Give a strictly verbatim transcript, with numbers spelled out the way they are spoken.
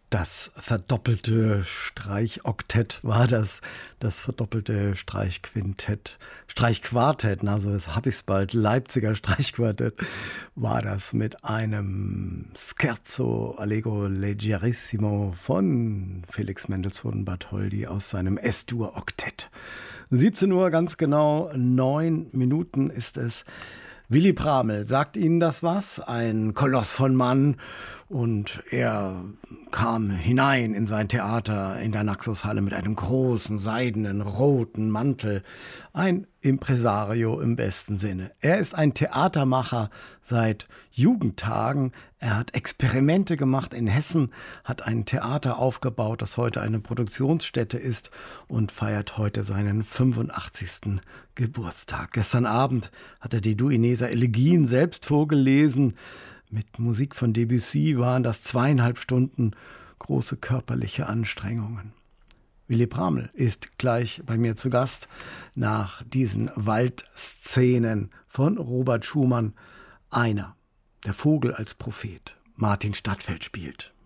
Das verdoppelte Streichoktett war das, das verdoppelte Streichquintett, Streichquartett, na so habe ich es bald, Leipziger Streichquartett war das mit einem Scherzo Allegro Leggerissimo von Felix Mendelssohn Bartholdy aus seinem S-Dur-Oktett. siebzehn Uhr, ganz genau, neun Minuten ist es. Willy Pramel, sagt Ihnen das was? Ein Koloss von Mann, und er kam hinein in sein Theater in der Naxos-Halle mit einem großen, seidenen, roten Mantel. Ein Impresario im besten Sinne. Er ist ein Theatermacher seit Jugendtagen. Er hat Experimente gemacht in Hessen, hat ein Theater aufgebaut, das heute eine Produktionsstätte ist, und feiert heute seinen fünfundachtzigsten Geburtstag. Gestern Abend hat er die Duineser Elegien selbst vorgelesen. Mit Musik von Debussy waren das zweieinhalb Stunden große körperliche Anstrengungen. Willy Pramel ist gleich bei mir zu Gast nach diesen Waldszenen von Robert Schumann. Einer, der Vogel als Prophet, Martin Stadtfeld spielt.